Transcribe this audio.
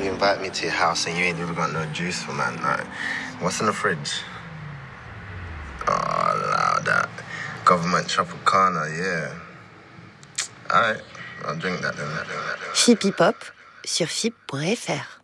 you invite me to your house and you ain't even got no juice for man. Like, what's in the fridge? Oh, allow that. Government Tropicana, yeah. Alright, I'll drink that then. Fip Hip Hop sur fip.fr.